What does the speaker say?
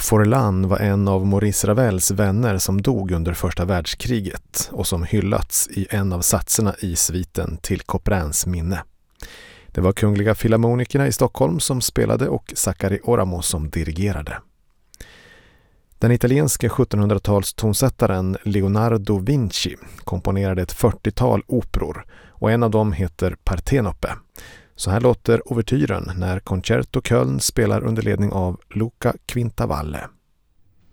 Forlan var en av Maurice Ravels vänner som dog under första världskriget och som hyllats i en av satserna i sviten till Couperins minne. Det var Kungliga Filharmonikerna i Stockholm som spelade och Zachary Oramo som dirigerade. Den italienske 1700-tals tonsättaren Leonardo Vinci komponerade ett 40-tal operor och en av dem heter Partenope. Så här låter ouvertyren när Concerto Köln spelar under ledning av Luca Quintavalle.